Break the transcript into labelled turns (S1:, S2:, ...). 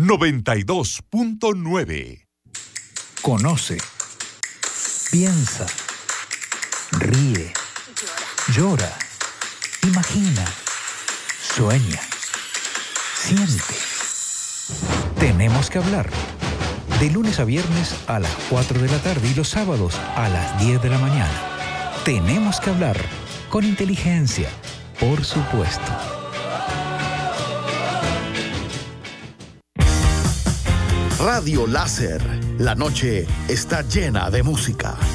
S1: 92.9.
S2: Conoce, piensa, ríe, llora, imagina, sueña, siente. Tenemos que hablar. De lunes a viernes a las 4 de la tarde y los sábados a las 10 de la mañana. Tenemos que hablar con inteligencia, por supuesto.
S3: Radio Láser, la noche está llena de música.